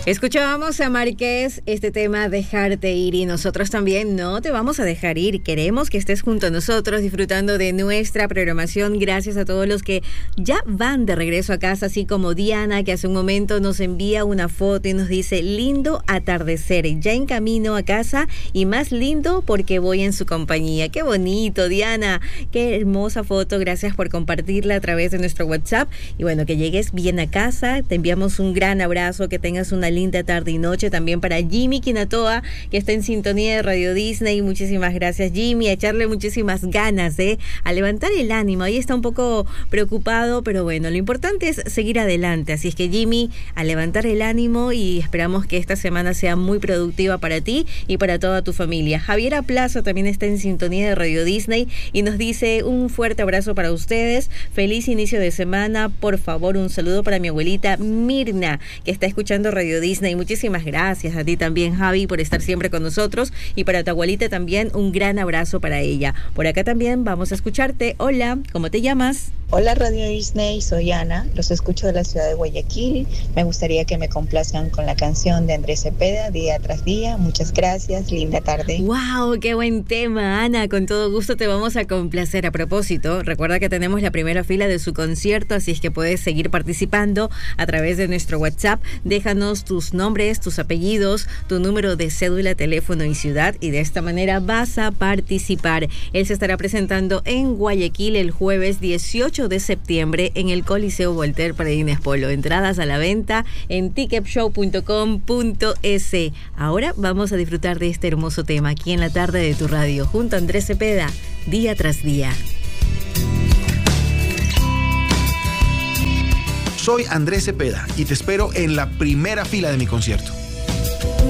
Escuchábamos a Márquez este tema Dejarte ir, y nosotros también no te vamos a dejar ir. Queremos que estés junto a nosotros disfrutando de nuestra programación. Gracias a todos los que ya van de regreso a casa, así como Diana, que hace un momento nos envía una foto y nos dice: lindo atardecer, ya en camino a casa y más lindo porque voy en su compañía. Qué bonito, Diana, qué hermosa foto. Gracias por compartirla a través de nuestro WhatsApp. Y bueno, que llegues bien a casa. Te enviamos un gran abrazo, que tengas una linda tarde y noche. También para Jimmy Quinatoa, que está en sintonía de Radio Disney. Muchísimas gracias, Jimmy. A echarle muchísimas ganas, a levantar el ánimo. Ahí está un poco preocupado, pero bueno, lo importante es seguir adelante. Así es que, Jimmy, a levantar el ánimo, y esperamos que esta semana sea muy productiva para ti y para toda tu familia. Javiera Plaza también está en sintonía de Radio Disney y nos dice: un fuerte abrazo para ustedes. Feliz inicio de semana. Por favor, un saludo para mi abuelita Mirna, que está escuchando Radio Disney. Muchísimas gracias a ti también, Javi, por estar siempre con nosotros, y para tu abuelita también un gran abrazo para ella. Por acá también vamos a escucharte. Hola, ¿cómo te llamas? Hola, Radio Disney, soy Ana, los escucho de la ciudad de Guayaquil. Me gustaría que me complazcan con la canción de Andrés Cepeda, Día tras Día. Muchas gracias, linda tarde. ¡Wow! ¡Qué buen tema, Ana! Con todo gusto te vamos a complacer. A propósito, recuerda que tenemos la primera fila de su concierto, así es que puedes seguir participando a través de nuestro WhatsApp. Déjanos tus nombres, tus apellidos, tu número de cédula, teléfono y ciudad, y de esta manera vas a participar. Él se estará presentando en Guayaquil el jueves 18 de septiembre en el Coliseo Voltaire Paredes Polo. Entradas a la venta en ticketshow.com.es. Ahora vamos a disfrutar de este hermoso tema aquí en la tarde de tu radio, junto a Andrés Cepeda, Día tras Día. Soy Andrés Cepeda y te espero en la primera fila de mi concierto.